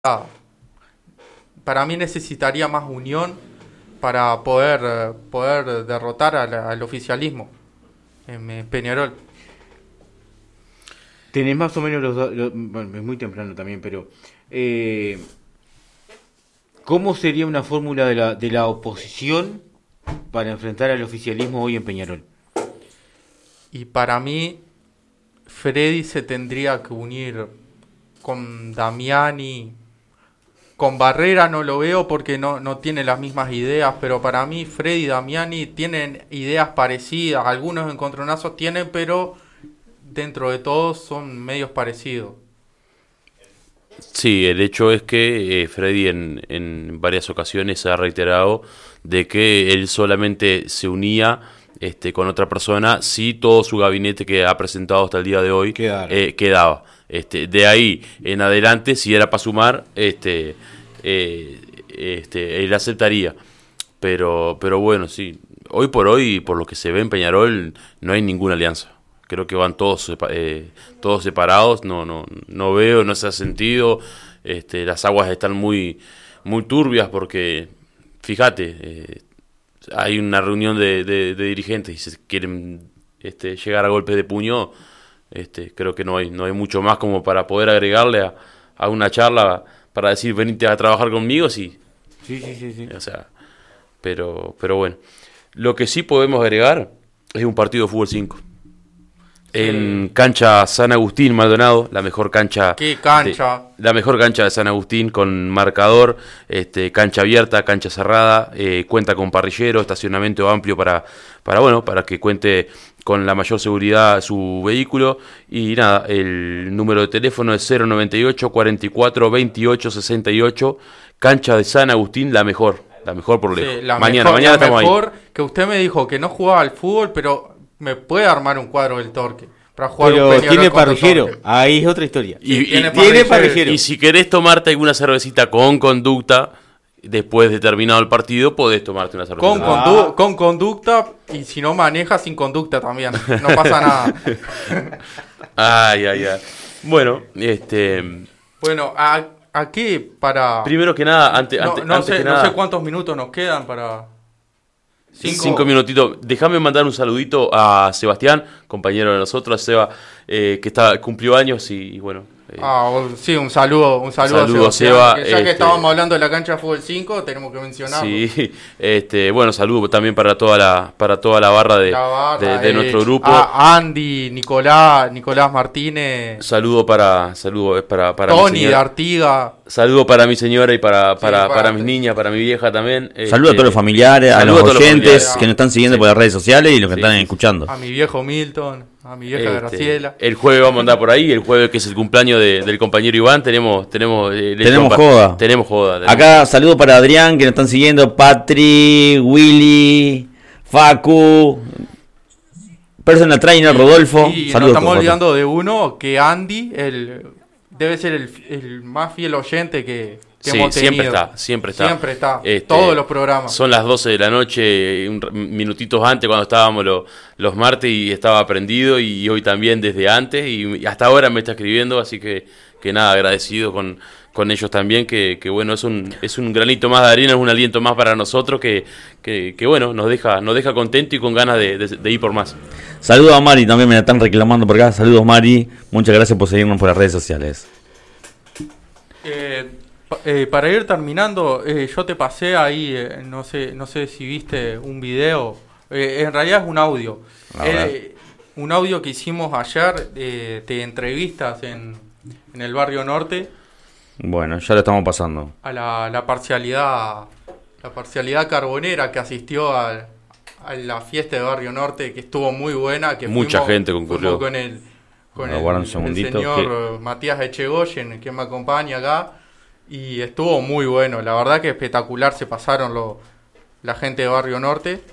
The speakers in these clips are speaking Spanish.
para mí necesitaría más unión para poder derrotar al oficialismo en Peñarol. Tenés más o menos bueno, es muy temprano también, pero ¿cómo sería una fórmula de la oposición para enfrentar al oficialismo hoy en Peñarol? Y para mí, Freddy se tendría que unir con Damiani. Con Barrera no lo veo porque no tiene las mismas ideas, pero para mí Freddy y Damiani tienen ideas parecidas. Algunos encontronazos tienen, pero dentro de todos son medios parecidos. Sí, el hecho es que Freddy en varias ocasiones ha reiterado de que él solamente se unía con otra persona si todo su gabinete que ha presentado hasta el día de hoy quedaba. De ahí en adelante, si era para sumar, él aceptaría. Pero bueno, sí, hoy por hoy, por lo que se ve en Peñarol, no hay ninguna alianza. Creo que van todos separados, no veo, no se ha sentido. Las aguas están muy turbias porque, fíjate, hay una reunión de dirigentes y se quieren llegar a golpes de puño. Creo que no hay mucho más como para poder agregarle a una charla para decir venite a trabajar conmigo, sí. Sí. O sea, pero bueno. Lo que sí podemos agregar es un partido de fútbol 5. En cancha San Agustín Maldonado, la mejor cancha. ¿Qué cancha? La mejor cancha de San Agustín con marcador, cancha abierta, cancha cerrada, cuenta con parrillero, estacionamiento amplio para que cuente con la mayor seguridad su vehículo. Y nada, el número de teléfono es 098 44 28 68, cancha de San Agustín, la mejor por lejos. Sí, mañana estamos ahí. Mejor que usted me dijo que no jugaba al fútbol, pero me puede armar un cuadro del Torque para jugar pero un Peñarol tiene contra parrillero, Torque. ahí es otra historia. Y tiene parrillero. Y si querés tomarte alguna cervecita con conducta, después de terminado el partido, podés tomarte una cervecita. Con conducta, y si no maneja, sin conducta también. No pasa nada. Ay. Bueno, Bueno, aquí para... primero que nada, no sé cuántos minutos nos quedan para... 5 minutitos. Déjame mandar un saludito a Sebastián, compañero de nosotros, Seba, que cumplió años y bueno. Sí, un saludo a Seba. Sebastián, ya que estábamos hablando de la cancha de fútbol 5, tenemos que mencionarlo. Sí, bueno, saludo también para toda la barra de nuestro grupo. Andy, Nicolás Martínez. Saludo para Tony de Artiga. Saludo para mi señora y para mis niñas, para mi vieja también. Saludo a todos los familiares, a los oyentes que nos están siguiendo por las redes sociales y los que están escuchando. A mi viejo Milton, a mi vieja Graciela. El jueves vamos a andar por ahí, el jueves que es el cumpleaños del compañero Iván, tenemos joda. Tenemos joda. Acá saludo para Adrián que nos están siguiendo, Patri, Willy, Facu, Personal Trainer, Rodolfo. Y nos estamos olvidando de uno, que Andy, debe ser el más fiel oyente que hemos tenido. Siempre está. Todos los programas. Son las 12 de la noche, minutitos antes cuando estábamos los martes y estaba prendido, y hoy también desde antes y hasta ahora me está escribiendo, así que nada, agradecido con ellos también, que bueno, es un granito más de arena, es un aliento más para nosotros que bueno, nos deja contento y con ganas de ir por más. Saludos a Mari, también me la están reclamando por acá. Saludos Mari, muchas gracias por seguirnos por las redes sociales. Para ir terminando, yo te pasé ahí, no sé si viste un video, en realidad es un audio. Un audio que hicimos ayer de entrevistas en el Barrio Norte. Bueno, ya lo estamos pasando. A la parcialidad carbonera que asistió a la fiesta de Barrio Norte, que estuvo muy buena. Que mucha gente concurrió. Con el señor Matías Echegoyen, que me acompaña acá. Y estuvo muy bueno, la verdad que espectacular se pasaron la gente de Barrio Norte.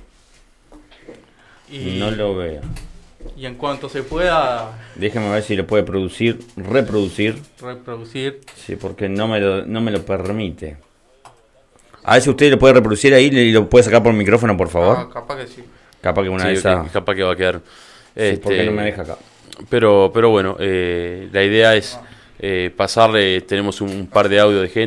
No lo veo. Y en cuanto se pueda... Déjame ver si lo puede reproducir. Sí, porque no me lo permite. A ver si usted lo puede reproducir ahí y lo puede sacar por micrófono, por favor. Capaz que sí. Capaz que capaz que va a quedar. Sí, porque no me deja acá. Pero bueno, la idea es pasarle, tenemos un par de audio de gente